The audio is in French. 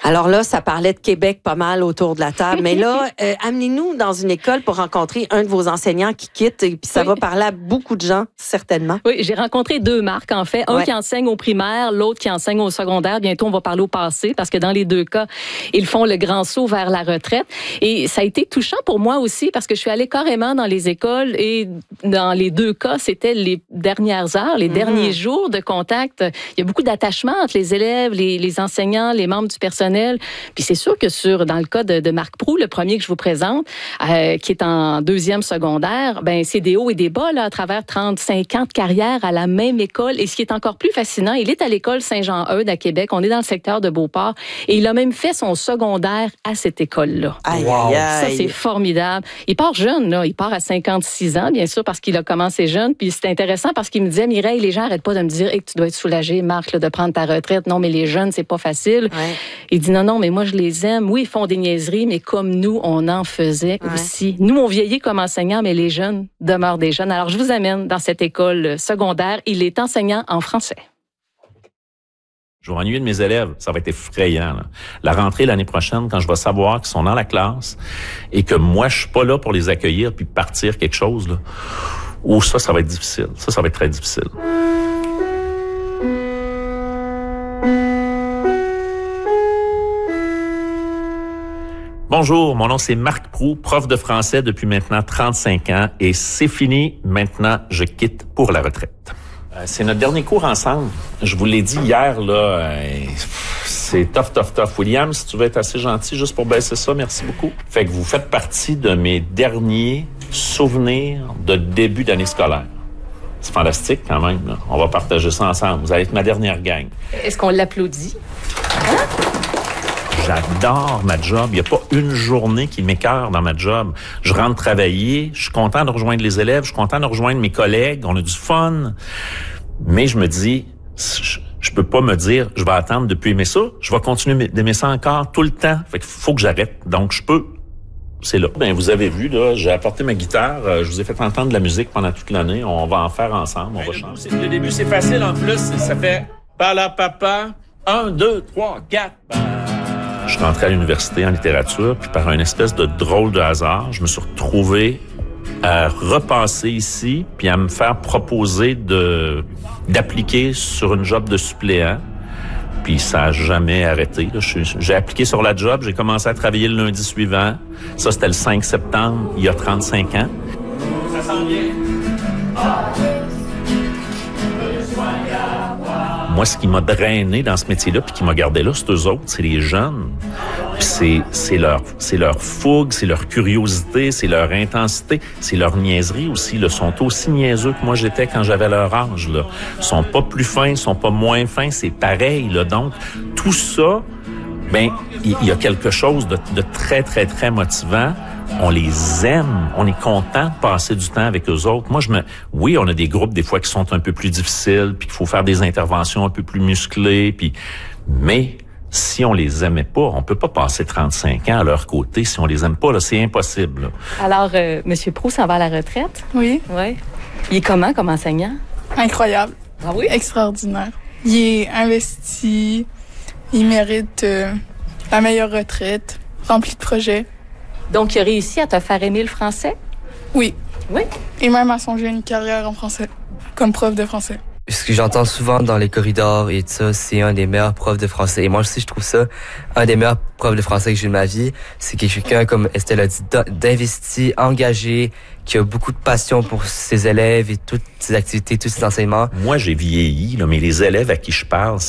Alors là, ça parlait de Québec pas mal autour de la table. Mais là, amenez-nous dans une école pour rencontrer un de vos enseignants qui quitte. Et puis ça va parler à beaucoup de gens, certainement. Oui, j'ai rencontré 2 Marc, en fait. Un qui enseigne au primaire, l'autre qui enseigne au secondaire. Bientôt, on va parler au passé parce que dans les 2 cas, ils font le grand saut vers la retraite. Et ça a été touchant pour moi aussi parce que je suis allée carrément dans les écoles et dans les 2 cas, c'était les dernières heures, les derniers jours de contact. Il y a beaucoup d'attachement entre les élèves, les enseignants, les membres du personnel. Puis c'est sûr que dans le cas de Marc Proulx, le premier que je vous présente, qui est en 2e secondaire, ben c'est des hauts et des bas là, à travers 35 ans de carrière à la même école. Et ce qui est encore plus fascinant, il est à l'école Saint-Jean-Eudes à Québec. On est dans le secteur de Beauport. Et il a même fait son secondaire à cette école-là. Wow. Ça, c'est formidable. Il part jeune, là. Il part à 56 ans, bien sûr, parce qu'il a commencé jeune. Puis c'est intéressant parce qu'il me disait, Mireille, les gens n'arrêtent pas de me dire, hey, tu dois être soulagée, Marc, là, de prendre ta retraite. Non, mais les jeunes, c'est pas facile. Ouais. Il dit, non, mais moi, je les aime. Oui, ils font des niaiseries, mais comme nous, on en faisait aussi. Nous, on vieillit comme enseignants, mais les jeunes demeurent des jeunes. Alors, je vous amène dans cette école secondaire. Il est enseignant en français. Je vais m'ennuyer de mes élèves. Ça va être effrayant, là. La rentrée l'année prochaine, quand je vais savoir qu'ils sont dans la classe et que moi, je suis pas là pour les accueillir puis partir quelque chose, là. Ou ça va être difficile. Ça va être très difficile. Bonjour, mon nom c'est Marc Proulx, prof de français depuis maintenant 35 ans et c'est fini. Maintenant, je quitte pour la retraite. C'est notre dernier cours ensemble. Je vous l'ai dit hier, là, c'est tough. William, si tu veux être assez gentil, juste pour baisser ça, merci beaucoup. Fait que vous faites partie de mes derniers souvenirs de début d'année scolaire. C'est fantastique quand même, là. On va partager ça ensemble. Vous allez être ma dernière gang. Est-ce qu'on l'applaudit? J'adore ma job. Il n'y a pas une journée qui m'écœure dans ma job. Je rentre travailler, je suis content de rejoindre les élèves, je suis content de rejoindre mes collègues, on a du fun. Mais je me dis, je peux pas me dire, je vais attendre de plus aimer ça. Je vais continuer d'aimer ça encore tout le temps. Fait qu'il faut que j'arrête. Donc, je peux. C'est là. Ben, vous avez vu, là, j'ai apporté ma guitare. Je vous ai fait entendre de la musique pendant toute l'année. On va en faire ensemble. On va chanter. Le début, c'est facile en plus. Ça fait papa. 1, 2, 3, 4. Je suis rentré à l'université en littérature, puis par une espèce de drôle de hasard, je me suis retrouvé à repasser ici, puis à me faire proposer d'appliquer sur une job de suppléant. Puis ça a jamais arrêté. Là. J'ai appliqué sur la job, j'ai commencé à travailler le lundi suivant. Ça, c'était le 5 septembre, il y a 35 ans. Ça sent bien. Moi, ce qui m'a drainé dans ce métier-là, puis qui m'a gardé là, c'est eux autres, c'est les jeunes. Puis c'est leur fougue, c'est leur curiosité, c'est leur intensité, c'est leur niaiserie aussi. Ils sont aussi niaiseux que moi j'étais quand j'avais leur âge. Là. Ils sont pas plus fins, ils sont pas moins fins, c'est pareil. Là. Donc, tout ça, ben, il y a quelque chose de très, très, très motivant. On les aime, on est content de passer du temps avec eux autres. Moi, oui, on a des groupes des fois qui sont un peu plus difficiles, puis qu'il faut faire des interventions un peu plus musclées, mais si on les aimait pas, on peut pas passer 35 ans à leur côté si on les aime pas, là, c'est impossible. Là. Alors, Monsieur Proulx s'en va à la retraite? Oui. Oui. Il est comment comme enseignant? Incroyable. Ah oui? Extraordinaire. Il est investi, il mérite la meilleure retraite, rempli de projets. Donc, il a réussi à te faire aimer le français? Oui. Oui? Et même à songer une carrière en français, comme prof de français. Ce que j'entends souvent dans les corridors et tout ça, c'est un des meilleurs profs de français. Et moi aussi, je trouve ça un des meilleurs profs de français que j'ai eu de ma vie. C'est quelqu'un, comme Estelle a dit, d'investi, engagé, qui a beaucoup de passion pour ses élèves et toutes ses activités, tous ses enseignements. Moi, j'ai vieilli, là, mais les élèves à qui je parle,